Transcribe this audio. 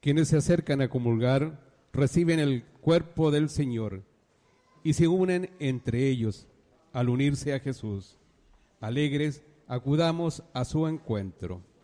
Quienes se acercan a comulgar reciben el cuerpo del Señor y se unen entre ellos al unirse a Jesús. Alegres, acudamos a su encuentro.